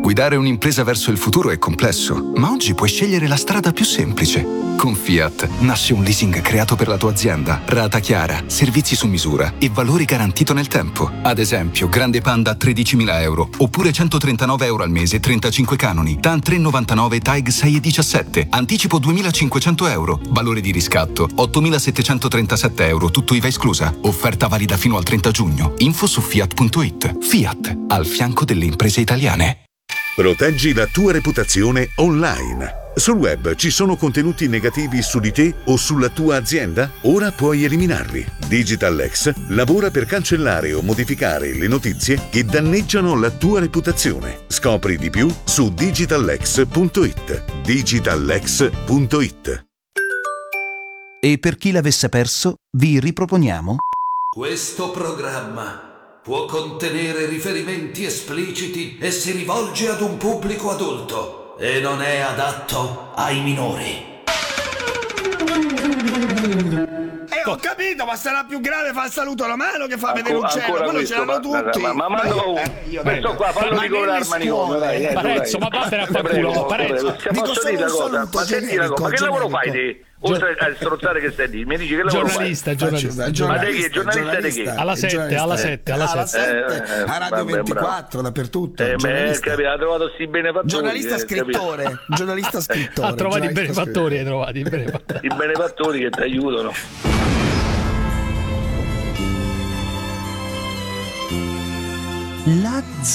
Guidare un'impresa verso il futuro è complesso, ma oggi puoi scegliere la strada più semplice. Con Fiat nasce un leasing creato per la tua azienda, rata chiara, servizi su misura e valore garantito nel tempo. Ad esempio, Grande Panda a 13.000 euro, oppure 139 euro al mese, 35 canoni, TAN 399, TAG 6,17, anticipo 2.500 euro, valore di riscatto 8.737 euro, tutto IVA esclusa. Offerta valida fino al 30 giugno. Info su Fiat.it. Fiat, al fianco delle imprese italiane. Proteggi la tua reputazione online. Sul web ci sono contenuti negativi su di te o sulla tua azienda? Ora puoi eliminarli. DigitalX lavora per cancellare o modificare le notizie che danneggiano la tua reputazione. Scopri di più su digitalx.it. digitalx.it. E per chi l'avesse perso, vi riproponiamo Questo programma può contenere riferimenti espliciti e si rivolge ad un pubblico adulto e non è adatto ai minori. Ho capito, ma sarà più grave fa il saluto alla mano che fa vedere un cielo, quello ce l'hanno tutti. Ma questo qua fallo ricoverare al manicomio, dai. Parenzo, ma vattene a far culo, Parenzo. Posso dire una cosa? Ma senti una cosa, ma che lavoro fai te? Oltre a strozzare che stai lì, mi dici che lavoro giornalista, fai? Ma te che? Giornalista di che? Alla 7, a Radio 24, dappertutto. Capito, ha trovato sti benefattori. Giornalista scrittore. Ha trovato i benefattori, i benefattori che ti aiutano. La